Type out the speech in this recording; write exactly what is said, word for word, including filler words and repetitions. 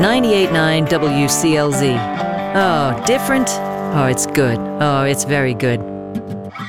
ninety-eight point nine W C L Z. Oh, different? Oh, it's good. Oh, it's very good.